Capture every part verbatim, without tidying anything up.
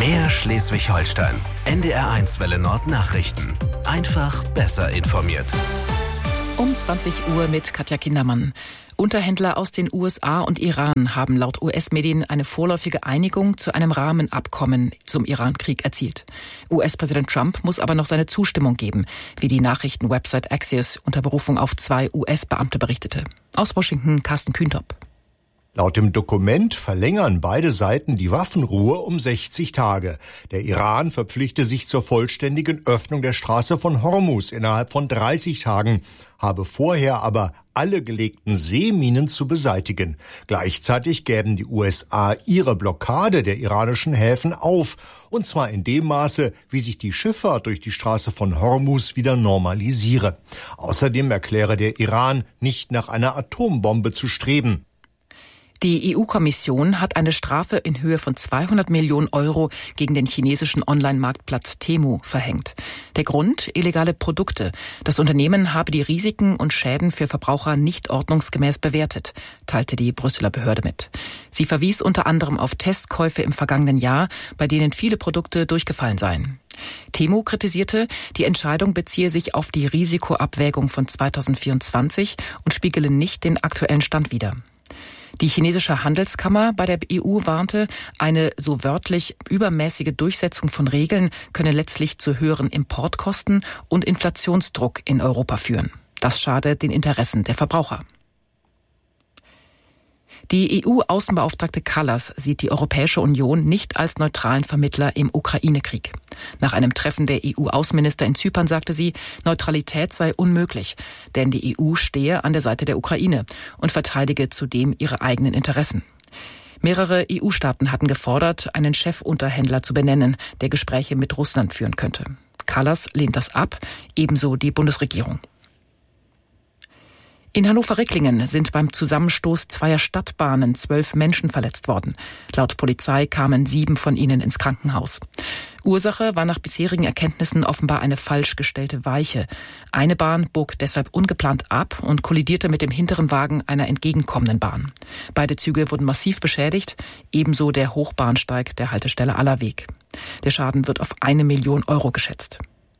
Mehr Schleswig-Holstein. N D R eins Welle Nord Nachrichten. Einfach besser informiert. Um zwanzig Uhr mit Katja Kindermann. Unterhändler aus den U S A und Iran haben laut U S-Medien eine vorläufige Einigung zu einem Rahmenabkommen zum Iran-Krieg erzielt. U S-Präsident Trump muss aber noch seine Zustimmung geben, wie die Nachrichtenwebsite Axios unter Berufung auf zwei U S-Beamte berichtete. Aus Washington Carsten Kühntop. Laut dem Dokument verlängern beide Seiten die Waffenruhe um sechzig Tage. Der Iran verpflichte sich zur vollständigen Öffnung der Straße von Hormuz innerhalb von dreißig Tagen, habe vorher aber alle gelegten Seeminen zu beseitigen. Gleichzeitig gäben die U S A ihre Blockade der iranischen Häfen auf, und zwar in dem Maße, wie sich die Schifffahrt durch die Straße von Hormuz wieder normalisiere. Außerdem erkläre der Iran, nicht nach einer Atombombe zu streben. Die E U-Kommission hat eine Strafe in Höhe von zweihundert Millionen Euro gegen den chinesischen Online-Marktplatz Temu verhängt. Der Grund? Illegale Produkte. Das Unternehmen habe die Risiken und Schäden für Verbraucher nicht ordnungsgemäß bewertet, teilte die Brüsseler Behörde mit. Sie verwies unter anderem auf Testkäufe im vergangenen Jahr, bei denen viele Produkte durchgefallen seien. Temu kritisierte, die Entscheidung beziehe sich auf die Risikoabwägung von zweitausendvierundzwanzig und spiegele nicht den aktuellen Stand wider. Die chinesische Handelskammer bei der E U warnte, eine so wörtlich übermäßige Durchsetzung von Regeln könne letztlich zu höheren Importkosten und Inflationsdruck in Europa führen. Das schade den Interessen der Verbraucher. Die E U-Außenbeauftragte Kallas sieht die Europäische Union nicht als neutralen Vermittler im Ukraine-Krieg. Nach einem Treffen der E U-Außenminister in Zypern sagte sie, Neutralität sei unmöglich, denn die E U stehe an der Seite der Ukraine und verteidige zudem ihre eigenen Interessen. Mehrere E U-Staaten hatten gefordert, einen Chefunterhändler zu benennen, der Gespräche mit Russland führen könnte. Kallas lehnt das ab, ebenso die Bundesregierung. In Hannover-Ricklingen sind beim Zusammenstoß zweier Stadtbahnen zwölf Menschen verletzt worden. Laut Polizei kamen sieben von ihnen ins Krankenhaus. Ursache war nach bisherigen Erkenntnissen offenbar eine falsch gestellte Weiche. Eine Bahn bog deshalb ungeplant ab und kollidierte mit dem hinteren Wagen einer entgegenkommenden Bahn. Beide Züge wurden massiv beschädigt, ebenso der Hochbahnsteig der Haltestelle Allerweg. Der Schaden wird auf eine Million Euro geschätzt.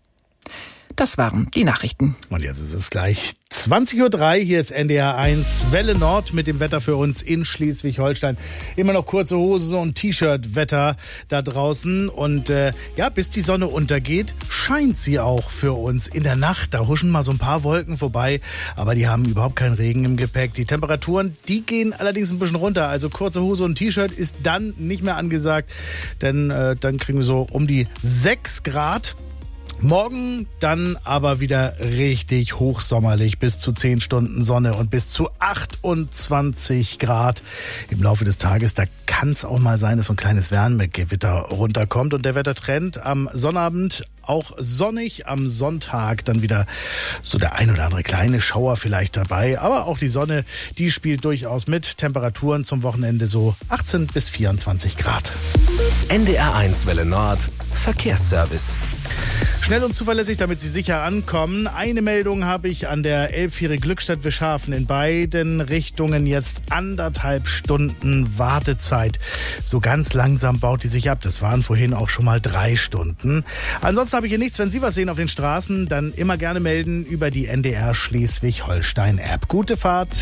Das waren die Nachrichten. Und jetzt ist es gleich zwanzig Uhr drei. Hier ist N D R eins Welle Nord mit dem Wetter für uns in Schleswig-Holstein. Immer noch kurze Hose und T-Shirt-Wetter da draußen. Und äh, ja, bis die Sonne untergeht, scheint sie auch für uns. In der Nacht, da huschen mal so ein paar Wolken vorbei. Aber die haben überhaupt keinen Regen im Gepäck. Die Temperaturen, die gehen allerdings ein bisschen runter. Also kurze Hose und T-Shirt ist dann nicht mehr angesagt. Denn äh, dann kriegen wir so um die sechs Grad. Morgen dann aber wieder richtig hochsommerlich, bis zu zehn Stunden Sonne und bis zu achtundzwanzig Grad im Laufe des Tages. Da kann es auch mal sein, dass so ein kleines Wärmegewitter runterkommt. Und der Wettertrend am Sonnabend auch sonnig, am Sonntag dann wieder so der ein oder andere kleine Schauer vielleicht dabei. Aber auch die Sonne, die spielt durchaus mit. Temperaturen zum Wochenende so achtzehn bis vierundzwanzig Grad. N D R eins Welle Nord Verkehrsservice. Schnell und zuverlässig, damit Sie sicher ankommen. Eine Meldung habe ich an der Elbviere Glückstadt-Wischhafen. In beiden Richtungen jetzt anderthalb Stunden Wartezeit. So ganz langsam baut die sich ab. Das waren vorhin auch schon mal drei Stunden. Ansonsten habe ich hier nichts. Wenn Sie was sehen auf den Straßen, dann immer gerne melden über die N D R Schleswig-Holstein-App. Gute Fahrt.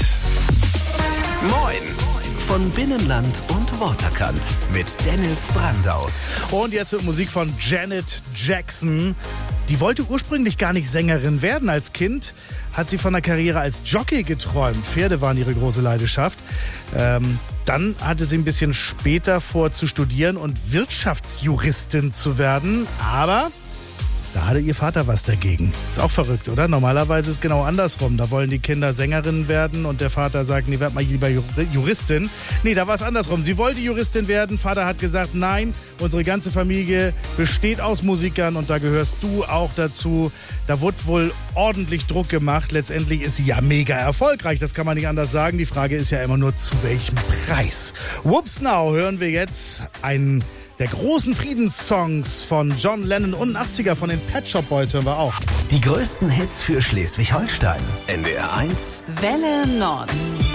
Moin! Von Binnenland und Waterkant mit Dennis Brandau. Und jetzt wird Musik von Janet Jackson. Die wollte ursprünglich gar nicht Sängerin werden. Als Kind hat sie von einer Karriere als Jockey geträumt. Pferde waren ihre große Leidenschaft. Ähm, dann hatte sie ein bisschen später vor zu studieren und Wirtschaftsjuristin zu werden. Aber da hatte ihr Vater was dagegen. Ist auch verrückt, oder? Normalerweise ist es genau andersrum. Da wollen die Kinder Sängerinnen werden und der Vater sagt, nee, werd mal lieber Juristin. Nee, da war es andersrum. Sie wollte Juristin werden. Vater hat gesagt, nein, unsere ganze Familie besteht aus Musikern und da gehörst du auch dazu. Da wurde wohl ordentlich Druck gemacht. Letztendlich ist sie ja mega erfolgreich. Das kann man nicht anders sagen. Die Frage ist ja immer nur, zu welchem Preis? Whoops Now hören wir jetzt einen der großen Friedenssongs von John Lennon und achtziger von den Pet Shop Boys hören wir auch. Die größten Hits für Schleswig-Holstein. N D R eins Welle Nord.